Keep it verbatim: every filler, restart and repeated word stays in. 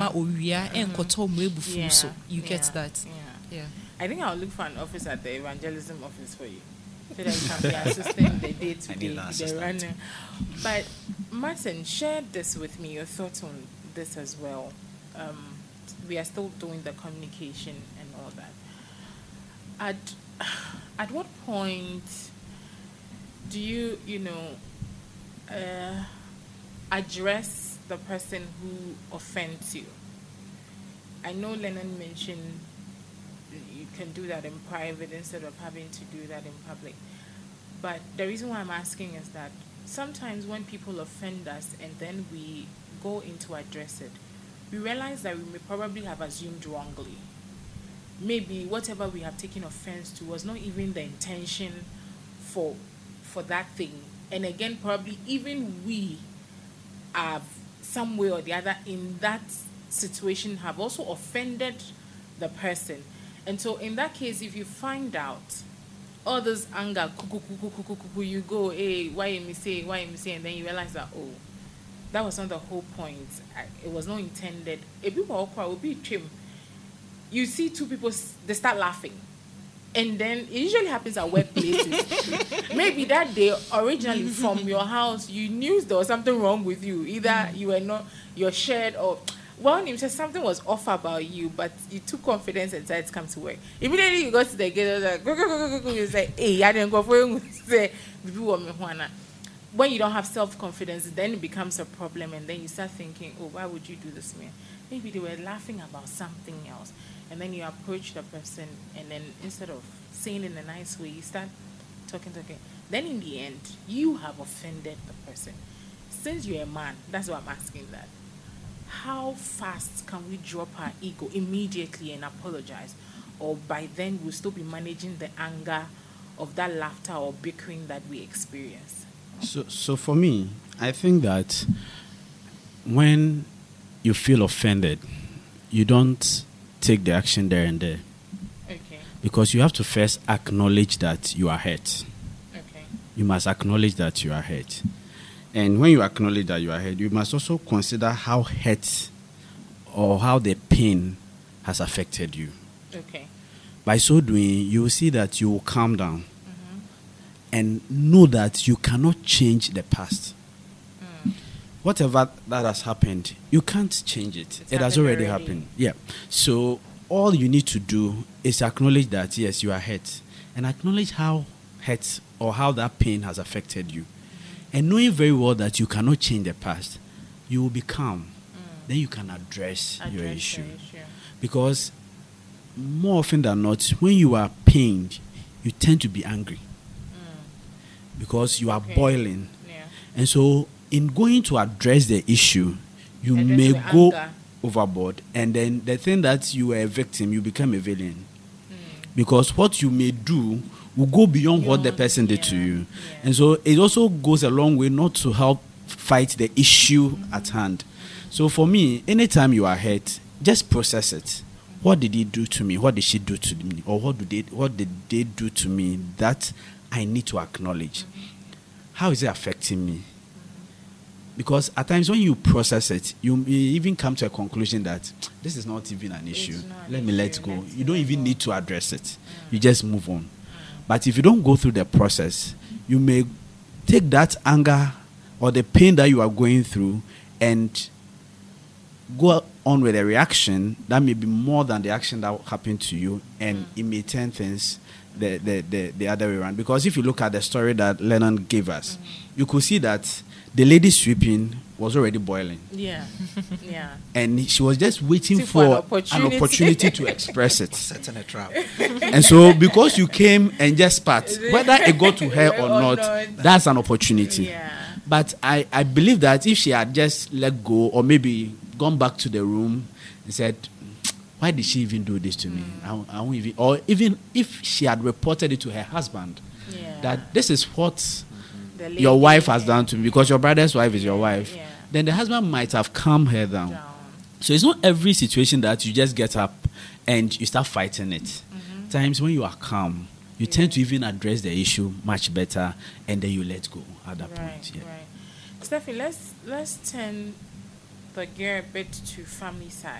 enya owia enkoto mo ebufu so you get that. Yeah. Yeah. I think I'll look for an office at the evangelism office for you, so that you can be assisting the day to day, the running. But Martin, share this with me, your thoughts on this as well. Um, we are still doing the communication and all that. At at what point do you, you know, uh, address the person who offends you? I know Lennon mentioned you can do that in private instead of having to do that in public. But the reason why I'm asking is that sometimes when people offend us and then we go in to address it, we realize that we may probably have assumed wrongly. Maybe whatever we have taken offense to was not even the intention for for that thing. And again, probably even we have some way or the other in that situation have also offended the person. And so in that case, if you find out all this anger, kuku, kuku, kuku, kuku, you go, hey, why you me say, why you me say, and then you realize that, oh, that was not the whole point. It was not intended. If people will be trim, you see two people, they start laughing. And then it usually happens at workplaces. Maybe that day, originally from your house, you knew there was something wrong with you. Either you were not, your shared or... Well, you said something was off about you, but you took confidence and decided to come to work. Immediately you go to the gate, like, go, go, go, go, go, you say, hey, I didn't go for you. Say, when you don't have self-confidence, then it becomes a problem, and then you start thinking, oh, why would you do this to me? Maybe they were laughing about something else. And then you approach the person, and then instead of saying it in a nice way, you start talking, talking. Then in the end, you have offended the person. Since you're a man, that's why I'm asking that. How fast can we drop our ego immediately and apologize? Or by then we'll still be managing the anger of that laughter or bickering that we experience? So, so for me, I think that when you feel offended, you don't take the action there and there. Okay. Because you have to first acknowledge that you are hurt. Okay. You must acknowledge that you are hurt. And when you acknowledge that you are hurt, you must also consider how hurt or how the pain has affected you. Okay. By so doing, you will see that you will calm down mm-hmm. and know that you cannot change the past. Mm. Whatever that has happened, you can't change it. It's it has already, already happened. Yeah. So all you need to do is acknowledge that, yes, you are hurt. And acknowledge how hurt or how that pain has affected you. And knowing very well that you cannot change the past, you will be calm. Mm. Then you can address, address your issue. issue. Because more often than not, when you are pained, you tend to be angry. Mm. Because you are okay. boiling. Yeah. And so in going to address the issue, you address may go anger. overboard. And then the thing that you were a victim, you become a villain. Mm. Because what you may do will go beyond what the person did yeah, to you. Yeah. And so it also goes a long way not to help fight the issue mm-hmm. at hand. So for me, anytime you are hurt, just process it. Mm-hmm. What did he do to me? What did she do to me? Or what, do they, what did they do to me that I need to acknowledge? Mm-hmm. How is it affecting me? Mm-hmm. Because at times when you process it, you may even come to a conclusion that this is not even an issue. Let me issue. let go. Let's you don't even go. need to address it. Mm-hmm. You just move on. But if you don't go through the process, you may take that anger or the pain that you are going through and go on with a reaction that may be more than the action that happened to you, and mm. it may turn things the, the, the, the other way around. Because if you look at the story that Lennon gave us, mm. you could see that the lady sweeping was already boiling. Yeah, yeah. And she was just waiting for, for an opportunity. an opportunity to express it. Setting a trap. And so because you came and just spat, whether it got to her or, or not, not, that's an opportunity. Yeah. But I, I believe that if she had just let go or maybe gone back to the room and said, why did she even do this to mm. me? I, won't, I won't even, or even if she had reported it to her husband, yeah. that this is what your wife has done to me, because your brother's wife is your wife, yeah. then the husband might have calmed her down. down. So it's not every situation that you just get up and you start fighting it. Mm-hmm. Times when you are calm, you yeah. tend to even address the issue much better, and then you let go at that right, point. Yeah. Right. Steffi, let's let's turn the gear a bit to family side.